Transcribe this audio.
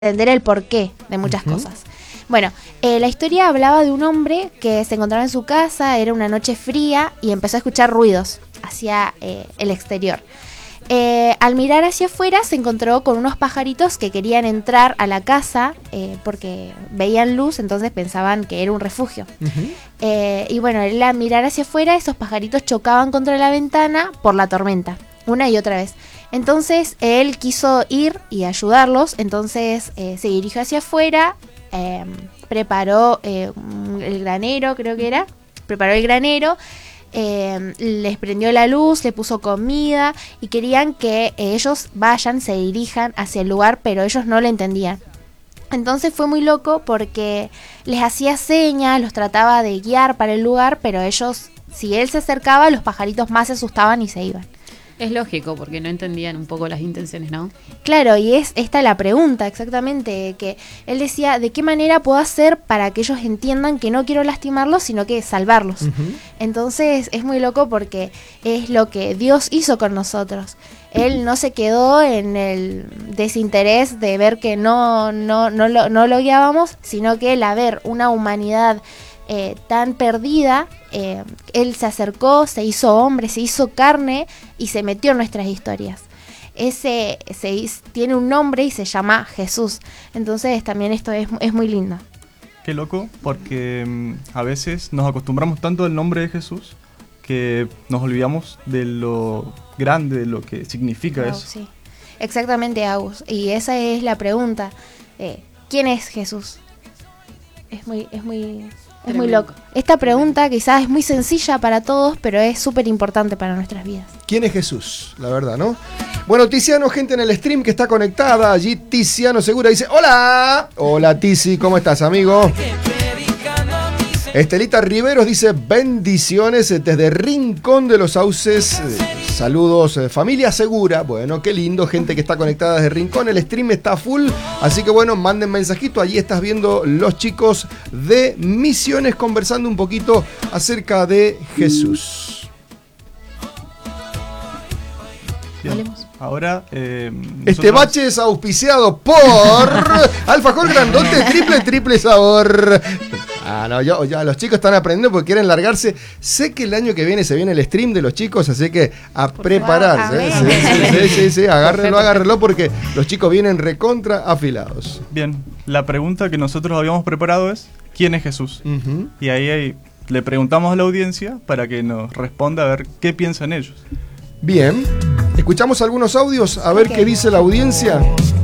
entender el porqué de muchas cosas. Bueno, la historia hablaba de un hombre que se encontraba en su casa, era una noche fría y empezó a escuchar ruidos hacia el exterior. Al mirar hacia afuera se encontró con unos pajaritos que querían entrar a la casa porque veían luz, entonces pensaban que era un refugio. Y bueno, al mirar hacia afuera, esos pajaritos chocaban contra la ventana por la tormenta, una y otra vez. Entonces él quiso ir y ayudarlos, entonces se dirigió hacia afuera, preparó el granero, creo que era, preparó el granero, les prendió la luz, le puso comida y querían que ellos vayan, se dirijan hacia el lugar, pero ellos no lo entendían. Entonces fue muy loco porque les hacía señas, los trataba de guiar para el lugar, pero ellos, si él se acercaba, los pajaritos más se asustaban y se iban. Es lógico, porque no entendían un poco las intenciones, ¿no? Claro, y es esta la pregunta exactamente, que él decía, ¿de qué manera puedo hacer para que ellos entiendan que no quiero lastimarlos, sino que salvarlos? Entonces es muy loco porque es lo que Dios hizo con nosotros. Él no se quedó en el desinterés de ver que no lo guiábamos, sino que el ver una humanidad tan perdida, él se acercó, se hizo hombre, se hizo carne y se metió en nuestras historias. Tiene un nombre y se llama Jesús. Entonces también esto es muy lindo. Qué loco, porque a veces nos acostumbramos tanto al nombre de Jesús que nos olvidamos de lo grande, de lo que significa eso. Sí. Exactamente, Agus. Y esa es la pregunta. ¿Quién es Jesús? Es muy loco. Esta pregunta quizás es muy sencilla para todos, pero es súper importante para nuestras vidas. ¿Quién es Jesús? La verdad, ¿no? Bueno, Tiziano, gente en el stream que está conectada. Allí Tiziano Segura dice, ¡hola! Hola, Tizi, ¿cómo estás, amigo? Estelita Riveros dice, bendiciones desde Rincón de los Sauces. Saludos, familia Segura. Bueno, qué lindo, gente que está conectada desde Rincón. El stream está full, así que bueno, manden mensajito. Allí estás viendo los chicos de Misiones conversando un poquito acerca de Jesús. Bien. Ahora, este bache es auspiciado por Alfajor Grandote, triple sabor. No, ya los chicos están aprendiendo porque quieren largarse. Sé que el año que viene se viene el stream de los chicos, así que a prepararse. Sí, agárrenlo porque los chicos vienen recontra afilados. Bien, la pregunta que nosotros habíamos preparado es, ¿quién es Jesús? Y ahí le preguntamos a la audiencia para que nos responda a ver qué piensan ellos. Bien, escuchamos algunos audios a ver qué dice la audiencia.